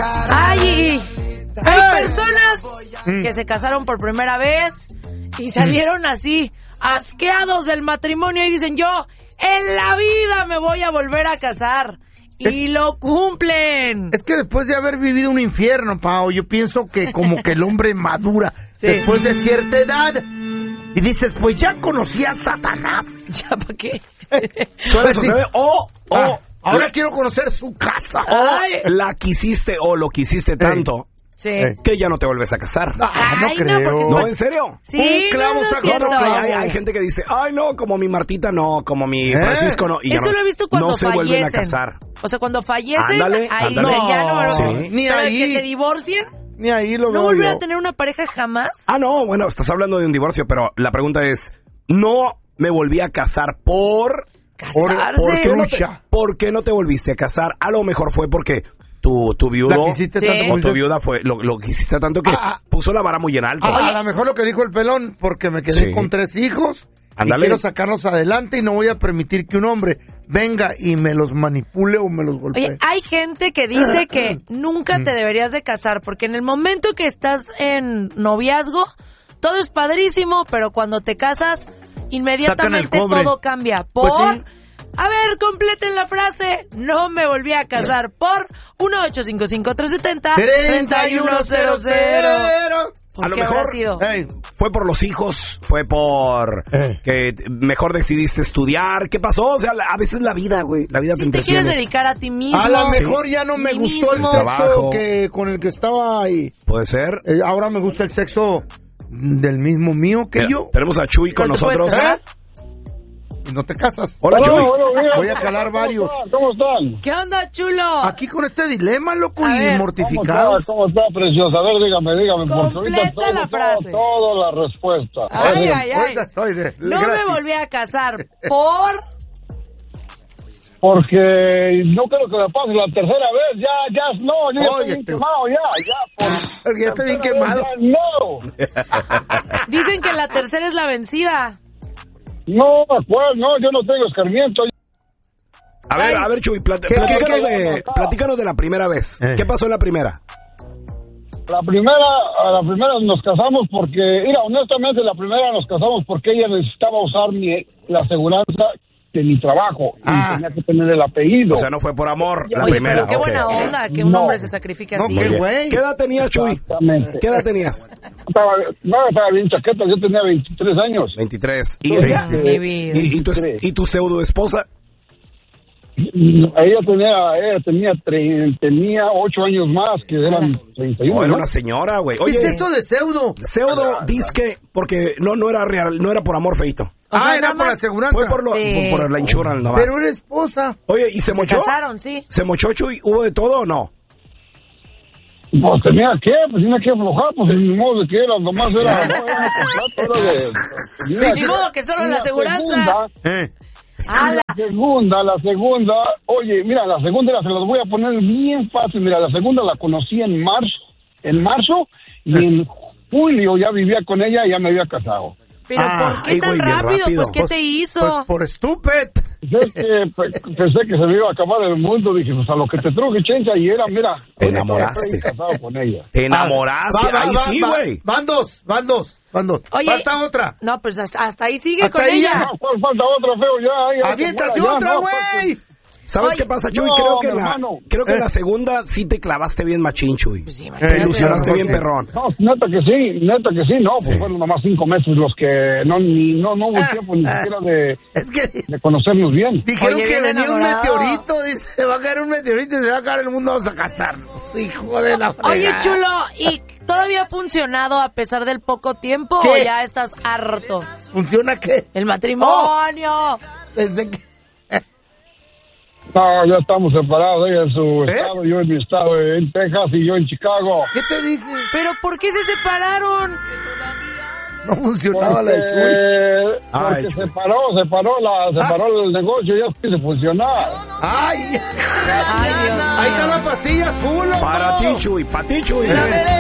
Ay, hay personas que se casaron por primera vez y salieron así, asqueados del matrimonio y dicen, yo en la vida me voy a volver a casar. Y lo cumplen. Es que después de haber vivido un infierno, Pao, yo pienso que como que el hombre madura después de cierta edad. Y dices, pues ya conocí a Satanás. ¿Ya para qué? Ahora quiero conocer su casa. La quisiste o lo quisiste tanto que ya no te vuelves a casar. No creo. No, ¿en serio? Sí, un clavo saca otro clavo. Hay gente que dice, ay no, como mi Martita no, como mi Francisco no. Y eso lo he visto cuando no se fallecen. vuelven a casar. O sea, cuando fallecen, Ándale. dicen, ya no. Sí. Ni pero ahí. que se divorcien, Ni ahí lo no veo volver yo. a tener una pareja jamás. Ah, no, bueno, estás hablando de un divorcio, pero la pregunta es, no me volví a casar por... Casarse. ¿Por qué no te volviste a casar? A lo mejor fue porque tu viudo La quisiste tanto, o tu viuda fue lo quisiste tanto que puso la vara muy en alto. A lo mejor lo que dijo el pelón, porque me quedé con 3 hijos. Ándale. Y quiero sacarlos adelante y no voy a permitir que un hombre venga y me los manipule o me los golpee. Oye, hay gente que dice que nunca te deberías de casar porque en el momento que estás en noviazgo, todo es padrísimo, pero cuando te casas, inmediatamente todo cambia. Pues sí. A ver, completen la frase. No me volví a casar por 1-855-370-3100. A lo mejor fue por los hijos, fue por que mejor decidiste estudiar. ¿Qué pasó? O sea, a veces la vida, güey, la vida te entretiene. Te quieres dedicar a ti mismo. A lo mejor ya no me gustó el sexo con el que estaba ahí. Puede ser. Ahora me gusta el sexo del mismo mío que yo. Tenemos a Chuy con nosotros. Y no te casas. Hola, Chuy. Voy a calar varios. ¿Cómo están? ¿Qué onda, chulo? Aquí con este dilema, loco, A y ver, mortificado. ¿Cómo está, preciosa? A ver, dígame, porque ahorita Completa la frase. toda la respuesta. Ay. Ahorita estoy No me volví a casar por... Porque no creo que me pase la tercera vez, ya no, yo ya estoy bien quemado, Porque ya estoy bien quemado. No. Dicen que la tercera es la vencida. No, pues no, yo no tengo escarmiento. A ver, Chuy, platícanos de la primera vez. ¿Qué pasó en la primera? A la primera nos casamos porque, mira, honestamente la primera nos casamos porque ella necesitaba usar la aseguranza de mi trabajo y tenía que tener el apellido. O sea, no fue por amor la Oye, primera. pero qué buena onda que un hombre se sacrifique así. qué güey. ¿Qué edad tenías, Chuy? Exactamente. ¿Qué edad tenías? Estaba bien chaqueta, yo tenía 23 años. 23. ¿Y ella? Mi vida. ¿Y tu pseudo esposa? Ella tenía 8 años más, que eran 31. Oh, era una señora, güey. ¿Qué Oye, es eso de pseudo? Pseudo, disque, porque no era real, no era por amor, feito. O sea, era nada por la más- aseguranza. Fue por la insurance nomás. Pero era esposa. Oye, ¿y se mochó? casaron, sí. ¿Se mochó, Chuy? ¿Hubo de todo o no? Pues tenía que aflojar, pues ni modo de que era, nomás era, no, era contrato, era Ni modo que solo la aseguranza. La segunda, oye, mira, la segunda se las voy a poner bien fácil. Mira, la segunda la conocí en marzo, y en julio ya vivía con ella y ya me había casado. Pero ¿por qué tan rápido? Pues, ¿qué te hizo? Pues por estúpido. Es que pensé que se me iba a acabar el mundo, dije, pues a lo que te truje, chencha, y era, mira. Te enamoraste. Estoy casado con ella. Te enamoraste, ahí sí, güey. Van dos. Oye, falta otra. No, pues hasta ahí sigue Hasta con ahí ella. ya. No, falta otra, feo, ya. Aviéntate ya, otra, no, güey. ¿Sabes Oye, qué pasa, Chuy? no, creo que en la segunda sí te clavaste bien machín, Chuy. Pues sí, Te ilusionaste bien, perrón. No, neta que sí, no, pues fueron nomás 5 meses los que no hubo tiempo ni siquiera de conocernos bien. Dijeron Oye, que bien venía un enamorado. meteorito, dice, se va a caer un meteorito y se va a acabar el mundo, vamos a casarnos. Hijo de la fregada. Oye, chulo, ¿y todavía ha funcionado a pesar del poco tiempo ¿Qué? o ya estás harto? ¿Funciona qué? El matrimonio. Desde que... No, ya estamos separados, ella en su estado, yo en mi estado, en Texas y yo en Chicago. ¿Qué te dije? ¿Pero por qué se separaron? No funcionaba la de Chuy. Porque Chuy. se paró el negocio, ya se funcionar. ¡Ay! Ay, Dios Ahí está la pastilla azul, loco. Para ti, Chuy, para ti, Chuy.